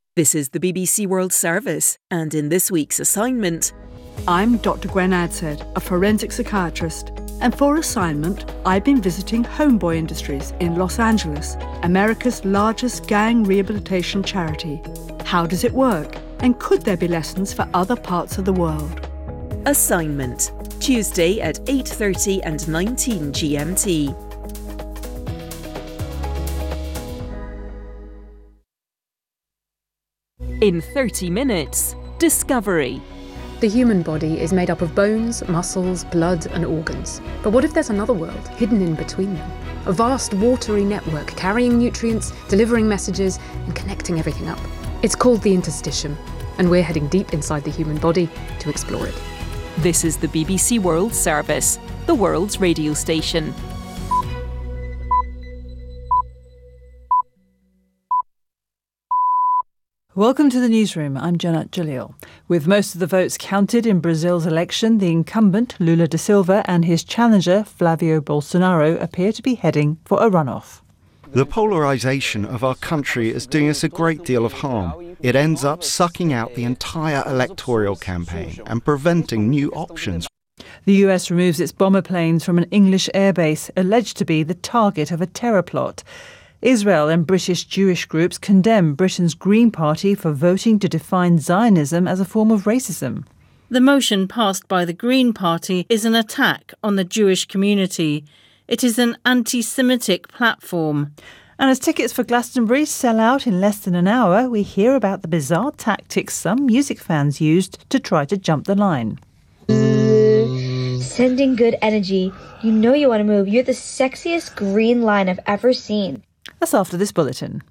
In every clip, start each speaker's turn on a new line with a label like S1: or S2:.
S1: This is the BBC World Service, and in this week's assignment...
S2: I'm Dr. Gwen Adshead, a forensic psychiatrist, and for assignment, I've been visiting Homeboy Industries in Los Angeles, America's largest gang rehabilitation charity. How does it work? And could there be lessons for other parts of the world?
S1: Assignment, Tuesday at 8:30 and 19 GMT. In 30 minutes, Discovery.
S3: The human body is made up of bones, muscles, blood and organs. But what if there's another world hidden in between them? A vast watery network carrying nutrients, delivering messages and connecting everything up. It's called the interstitium, and we're heading deep inside the human body to explore it.
S1: This is the BBC World Service, the world's radio station.
S4: Welcome to the newsroom. I'm Janet Jalil. With most of the votes counted in Brazil's election, the incumbent Lula da Silva and his challenger Flavio Bolsonaro appear to be heading for a runoff.
S5: The polarisation of our country is doing us a great deal of harm. It ends up sucking out the entire electoral campaign and preventing new options.
S4: The US removes its bomber planes from an English airbase alleged to be the target of a terror plot. Israel and British Jewish groups condemn Britain's Green Party for voting to define Zionism as a form of racism.
S6: The motion passed by the Green Party is an attack on the Jewish community. It is an anti-Semitic platform.
S4: And as tickets for Glastonbury sell out in less than an hour, we hear about the bizarre tactics some music fans used to try to jump the line.
S7: Sending good energy. You know you want to move. You're the sexiest green line I've ever seen.
S4: That's after this bulletin.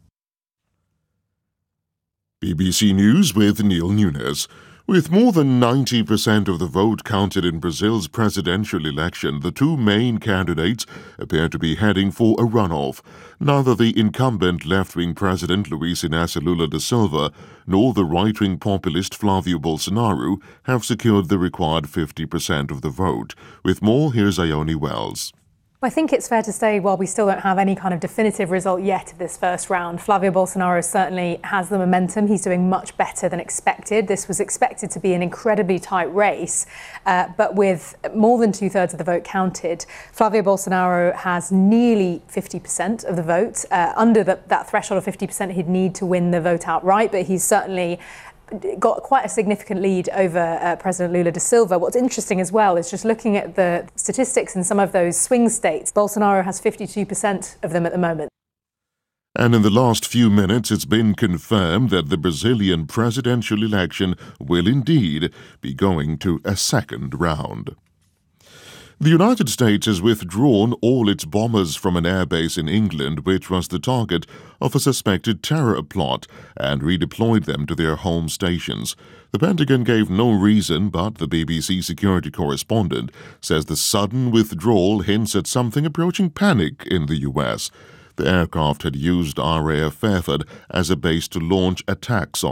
S8: BBC News with Neil Nunes. With more than 90% of the vote counted in Brazil's presidential election, the two main candidates appear to be heading for a runoff. Neither the incumbent left-wing president Luiz Inácio Lula da Silva nor the right-wing populist Flavio Bolsonaro have secured the required 50% of the vote. With more, here's Ione Wells.
S9: I think it's fair to say, while we still don't have any kind of definitive result yet of this first round, Flavio Bolsonaro certainly has the momentum. He's doing much better than expected. This was expected to be an incredibly tight race, but with more than two-thirds of the vote counted, Flavio Bolsonaro has nearly 50% of the vote. Under that threshold of 50%, he'd need to win the vote outright, but he's certainly got quite a significant lead over President Lula da Silva. What's interesting as well is just looking at the statistics in some of those swing states. Bolsonaro has 52% of them at the moment.
S8: And in the last few minutes, it's been confirmed that the Brazilian presidential election will indeed be going to a second round. The United States has withdrawn all its bombers from an airbase in England, which was the target of a suspected terror plot, and redeployed them to their home stations. The Pentagon gave no reason, but the BBC security correspondent says the sudden withdrawal hints at something approaching panic in the US. The aircraft had used RAF Fairford as a base to launch attacks on